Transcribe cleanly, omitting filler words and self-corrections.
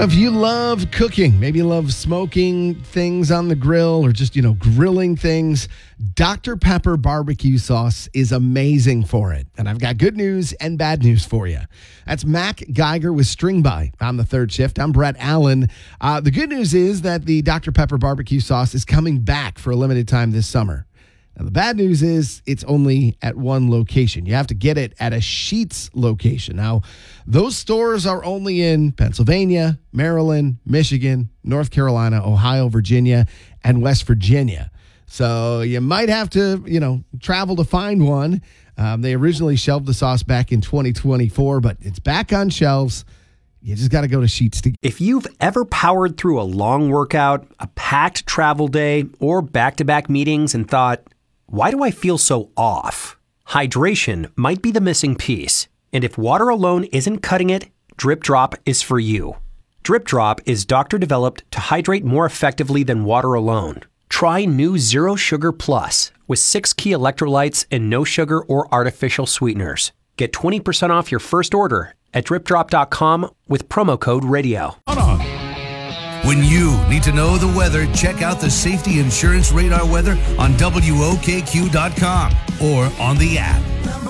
If you love cooking, maybe you love smoking things on the grill or just, grilling things, Dr. Pepper barbecue sauce is amazing for it. And I've got good news and bad news for you. That's Mac Geiger with String By on the third shift. I'm Brett Allen. The good news is that the Dr. Pepper barbecue sauce is coming back for a limited time this summer. Now, the bad news is it's only at one location. You have to get it at a Sheetz location. Now, those stores are only in Pennsylvania, Maryland, Michigan, North Carolina, Ohio, Virginia, and West Virginia. So you might have to, travel to find one. They originally shelved the sauce back in 2024, but it's back on shelves. You just got to go to Sheetz to. If you've ever powered through a long workout, a packed travel day, or back-to-back meetings and thought, why do I feel so off? Hydration might be the missing piece. And if water alone isn't cutting it, Drip Drop is for you. Drip Drop is doctor-developed to hydrate more effectively than water alone. Try new Zero Sugar Plus with 6 key electrolytes and no sugar or artificial sweeteners. Get 20% off your first order at dripdrop.com with promo code RADIO. Hold on. When you need to know the weather, check out the Safety Insurance Radar weather on WOKQ.com or on the app.